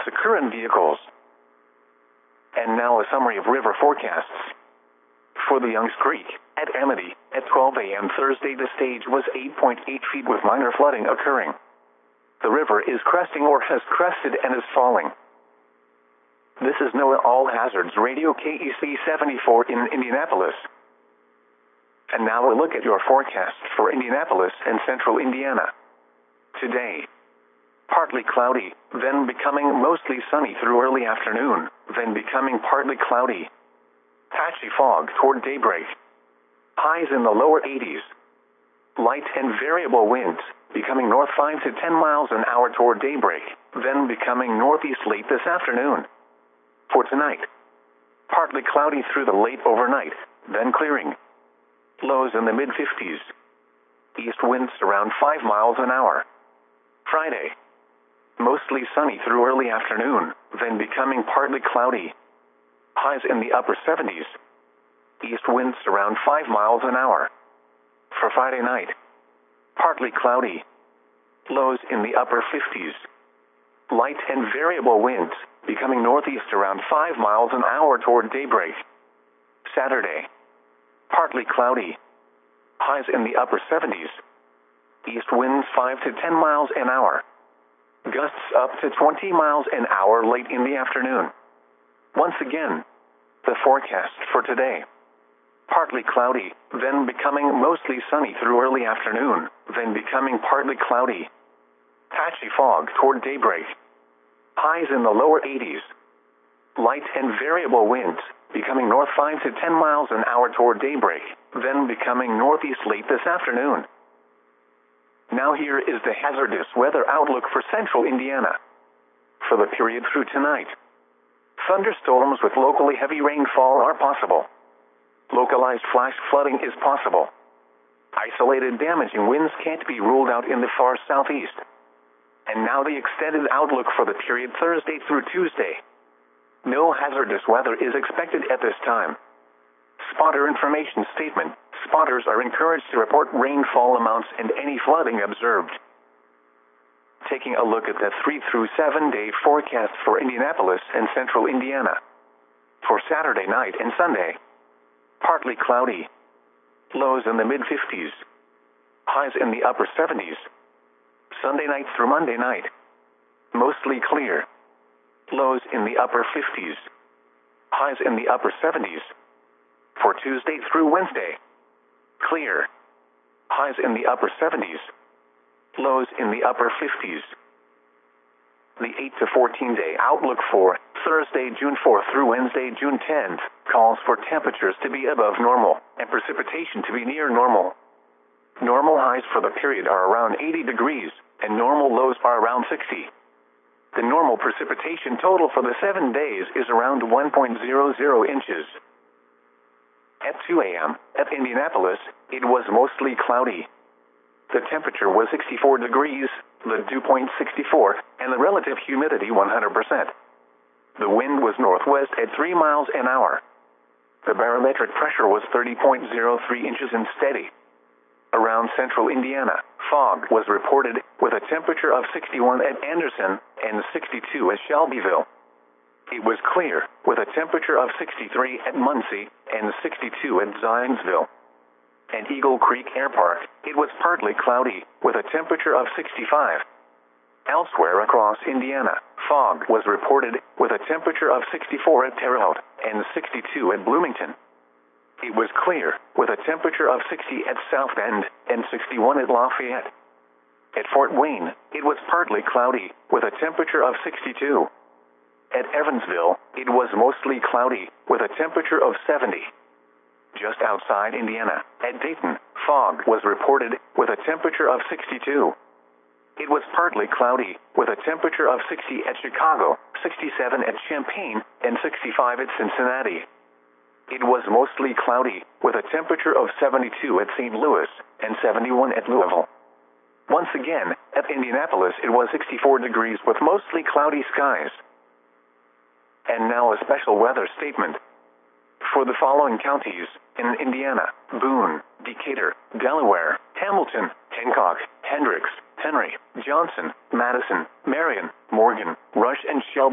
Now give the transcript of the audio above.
to current vehicles. And now a summary of river forecasts. For the Youngs Creek, at Amity, at 12 a.m. Thursday, the stage was 8.8 feet with minor flooding occurring. The river is cresting or has crested and is falling. This is NOAA All Hazards Radio KEC 74 in Indianapolis. And now a look at your forecast for Indianapolis and central Indiana. Today, partly cloudy, then becoming mostly sunny through early afternoon, then becoming partly cloudy. Patchy fog toward daybreak. Highs in the lower 80s. Light and variable winds, becoming north 5 to 10 miles an hour toward daybreak, then becoming northeast late this afternoon. For tonight, partly cloudy through the late overnight, then clearing. Lows in the mid-50s. East winds around 5 miles an hour. Friday, mostly sunny through early afternoon, then becoming partly cloudy. Highs in the upper 70s. East winds around 5 miles an hour. For Friday night, partly cloudy. Lows in the upper 50s. Light and variable winds, becoming northeast around 5 miles an hour toward daybreak. Saturday, partly cloudy. Highs in the upper 70s. East winds 5 to 10 miles an hour. Gusts up to 20 miles an hour late in the afternoon. Once again, the forecast for today. Partly cloudy, then becoming mostly sunny through early afternoon, then becoming partly cloudy. Patchy fog toward daybreak. Highs in the lower 80s. Light and variable winds, becoming north 5 to 10 miles an hour toward daybreak, then becoming northeast late this afternoon. Now here is the hazardous weather outlook for central Indiana. For the period through tonight, thunderstorms with locally heavy rainfall are possible. Localized flash flooding is possible. Isolated damaging winds can't be ruled out in the far southeast. And now the extended outlook for the period Thursday through Tuesday. No hazardous weather is expected at this time. Spotter information statement. Spotters are encouraged to report rainfall amounts and any flooding observed. Taking a look at the 3 through 7 day forecast for Indianapolis and central Indiana. For Saturday night and Sunday, partly cloudy. Lows in the mid-50s. Highs in the upper 70s. Sunday night through Monday night, mostly clear. Lows in the upper 50s. Highs in the upper 70s. For Tuesday through Wednesday, clear. Highs in the upper 70s. Lows in the upper 50s. The 8 to 14 day outlook for Thursday, June 4th through Wednesday, June 10th, calls for temperatures to be above normal and precipitation to be near normal. Normal highs for the period are around 80 degrees, and normal lows are around 60. The normal precipitation total for the 7 days is around 1.00 inches. At 2 a.m., at Indianapolis, it was mostly cloudy. The temperature was 64 degrees, the dew point 64, and the relative humidity 100%. The wind was northwest at 3 miles an hour. The barometric pressure was 30.03 inches and steady. Around central Indiana, fog was reported with a temperature of 61 at Anderson and 62 at Shelbyville. It was clear with a temperature of 63 at Muncie and 62 at Zionsville. At Eagle Creek Air Park, it was partly cloudy with a temperature of 65. Elsewhere across Indiana, fog was reported with a temperature of 64 at Terre Haute and 62 at Bloomington. It was clear with a temperature of 60 at South Bend and 61 at Lafayette. At Fort Wayne, it was partly cloudy with a temperature of 62. At Evansville, it was mostly cloudy with a temperature of 70. Just outside Indiana, at Dayton, fog was reported with a temperature of 62. It was partly cloudy with a temperature of 60 at Chicago, 67 at Champaign, and 65 at Cincinnati. It was mostly cloudy with a temperature of 72 at St. Louis and 71 at Louisville. Once again, at Indianapolis, it was 64 degrees with mostly cloudy skies. And now a special weather statement. For the following counties in Indiana: Boone, Decatur, Delaware, Hamilton, Hancock, Hendricks, Henry, Johnson, Madison, Marion, Morgan, Rush, and Shelby.